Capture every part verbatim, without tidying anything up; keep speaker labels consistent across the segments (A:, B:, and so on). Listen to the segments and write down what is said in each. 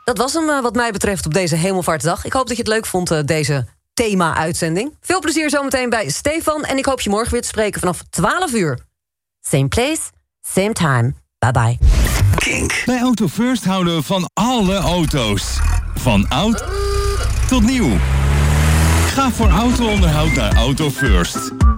A: dat was hem uh, wat mij betreft op deze Hemelvaartsdag. Ik hoop dat je het leuk vond, uh, deze thema-uitzending. Veel plezier zometeen bij Stefan. En ik hoop je morgen weer te spreken vanaf twaalf uur. Same place, same time. Bye bye.
B: Kink. Bij Auto First houden we van alle auto's. Van oud tot nieuw. Ga voor auto-onderhoud naar Auto First.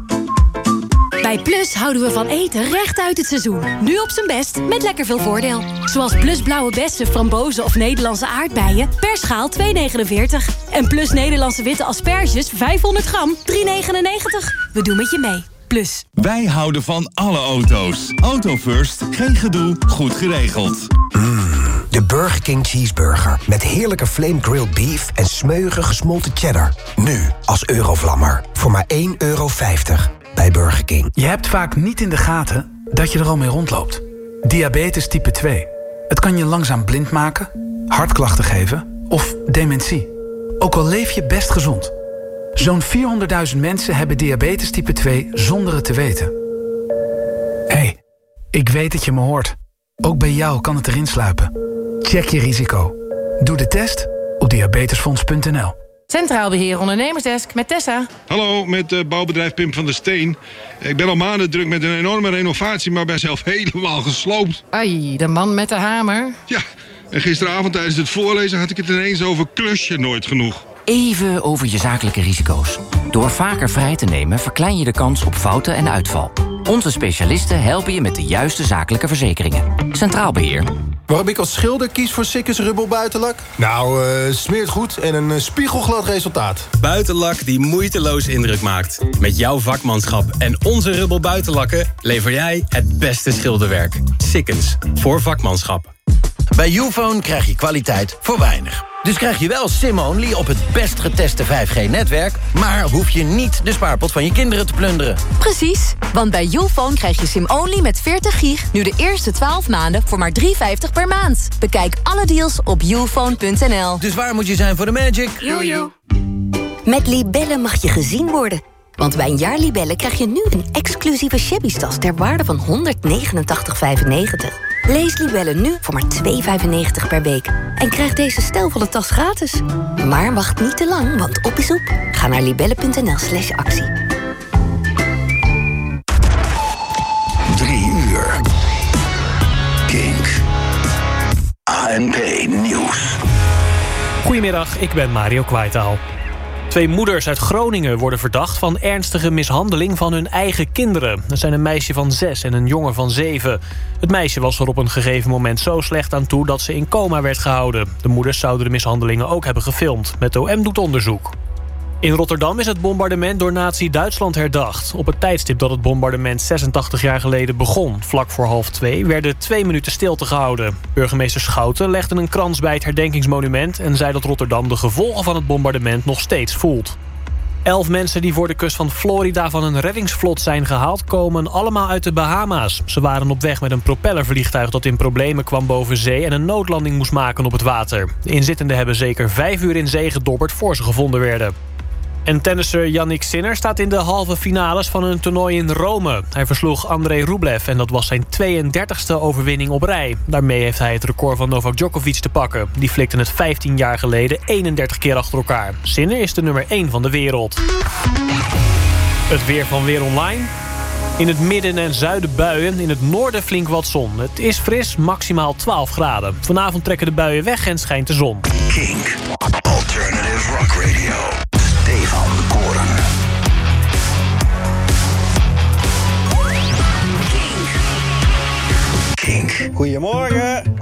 C: Bij Plus houden we van eten recht uit het seizoen. Nu op zijn best, met lekker veel voordeel. Zoals Plus blauwe bessen, frambozen of Nederlandse aardbeien... per schaal twee negenenveertig. En Plus Nederlandse witte asperges, vijfhonderd gram, drie negenennegentig. We doen met je mee. Plus.
B: Wij houden van alle auto's. Auto First, geen gedoe, goed geregeld.
D: Mm, de Burger King Cheeseburger. Met heerlijke flame grilled beef en smeuïge gesmolten cheddar. Nu als Eurovlammer. Voor maar één euro vijftig. Bij Burger King.
E: Je hebt vaak niet in de gaten dat je er al mee rondloopt. Diabetes type twee. Het kan je langzaam blind maken, hartklachten geven of dementie. Ook al leef je best gezond. Zo'n vierhonderdduizend mensen hebben diabetes type twee zonder het te weten. Hé, hey, ik weet dat je me hoort. Ook bij jou kan het erin sluipen. Check je risico. Doe de test op diabetesfonds punt n l.
F: Centraal Beheer Ondernemersdesk met Tessa.
G: Hallo, met uh, bouwbedrijf Pim van der Steen. Ik ben al maanden druk met een enorme renovatie, maar ben zelf helemaal gesloopt.
F: Ai, de man met de hamer.
G: Ja, en gisteravond tijdens het voorlezen had ik het ineens over klusje nooit genoeg.
H: Even over je zakelijke risico's. Door vaker vrij te nemen verklein je de kans op fouten en uitval. Onze specialisten helpen je met de juiste zakelijke verzekeringen. Centraal Beheer.
I: Waarom ik als schilder kies voor Sikkes Rubbel Buitenlak? Nou, uh, smeert goed en een uh, spiegelglad resultaat.
J: Buitenlak die moeiteloos indruk maakt. Met jouw vakmanschap en onze Rubbel Buitenlakken lever jij het beste schilderwerk. Sikkens, voor vakmanschap.
K: Bij Youfone krijg je kwaliteit voor weinig. Dus krijg je wel SIM-only op het best geteste vijf G-netwerk... maar hoef je niet de spaarpot van je kinderen te plunderen.
C: Precies, want bij Youfone krijg je SIM-only met veertig gig... nu de eerste twaalf maanden voor maar drie vijftig per maand. Bekijk alle deals op youfone punt n l.
K: Dus waar moet je zijn voor de magic?
C: Jojo.
L: Met Libellen mag je gezien worden. Want bij een jaar Libellen krijg je nu een exclusieve shabby-tas... ter waarde van honderdnegenentachtig vijfennegentig. Lees Libellen nu voor maar twee vijfennegentig per week. En krijg deze stijlvolle tas gratis. Maar wacht niet te lang, want op is op. Ga naar libellen punt n l slash actie.
B: Drie uur. Kink. A N P Nieuws.
M: Goedemiddag, ik ben Mario Kwaitaal. Twee moeders uit Groningen worden verdacht van ernstige mishandeling van hun eigen kinderen. Dat zijn een meisje van zes en een jongen van zeven. Het meisje was er op een gegeven moment zo slecht aan toe dat ze in coma werd gehouden. De moeders zouden de mishandelingen ook hebben gefilmd. Het O M doet onderzoek. In Rotterdam is het bombardement door Nazi-Duitsland herdacht. Op het tijdstip dat het bombardement zesentachtig jaar geleden begon, vlak voor half twee, werden twee minuten stilte gehouden. Burgemeester Schouten legde een krans bij het herdenkingsmonument en zei dat Rotterdam de gevolgen van het bombardement nog steeds voelt. Elf mensen die voor de kust van Florida van een reddingsvlot zijn gehaald, komen allemaal uit de Bahama's. Ze waren op weg met een propellervliegtuig dat in problemen kwam boven zee en een noodlanding moest maken op het water. De inzittenden hebben zeker vijf uur in zee gedobberd voor ze gevonden werden. En tennisser Yannick Sinner staat in de halve finales van een toernooi in Rome. Hij versloeg Andrei Rublev en dat was zijn tweeëndertigste overwinning op rij. Daarmee heeft hij het record van Novak Djokovic te pakken. Die flikte het vijftien jaar geleden eenendertig keer achter elkaar. Sinner is de nummer één van de wereld. Het weer van Weer Online. In het midden en zuiden buien, in het noorden flink wat zon. Het is fris, maximaal twaalf graden. Vanavond trekken de buien weg en schijnt de zon.
B: Kink. Alternative Rock Radio. Stefan Koren. Kink.
N: Goedemorgen.